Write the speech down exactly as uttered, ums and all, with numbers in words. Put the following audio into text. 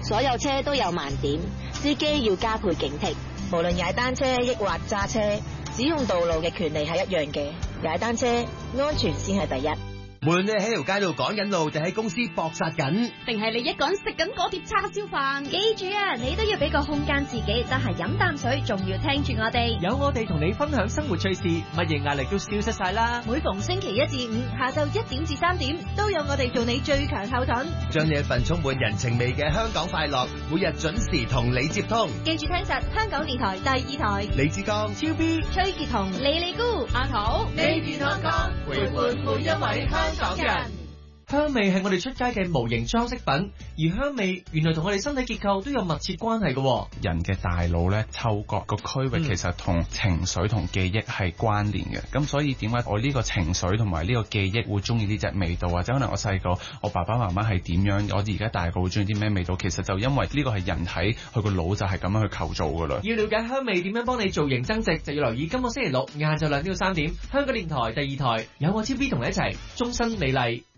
所有車都有盲點，司機要加倍警惕。無論踩單車抑或揸車，使用道路嘅權利係一樣嘅。踩單車安全先係第一。 無論你喺條街度趕緊路，定喺公司搏殺緊， 定係你一個人食緊嗰碟叉燒飯， 記住啊，你都要俾個空間自己，得閒飲啖水，仲要聽住我哋。 有我哋同你分享生活趣事，乜嘢壓力都消失晒啦。 每逢星期一至五下晝一點至三點，都有我哋做你最強後盾， 將你一份充滿人情味嘅香港快樂，每日準時同你接通。 記住聽實香港電台第二台。 李志剛、 超 B、 崔潔彤、李利姑、 阿桃， 你健康康，陪伴每一位香港人。香味係我哋出街嘅無形裝飾品，而香味原來同我哋身體結構都有密切關係嘅。 人嘅大腦咧，嗅覺個區域其實同情緒同記憶係關聯嘅。咁、嗯、所以點解我呢個情緒同埋呢個記憶會中意呢隻味道，或者可能我細個我爸爸媽媽係點樣，我而家大個會中意啲咩味道？其實就因為呢個係人體佢個腦就係咁樣去構造噶啦。要了解香味點樣幫你造型增值，就要留意今個星期六晏晝兩點到三點，香港電台第二台有我超 B 同你一齊終身美麗。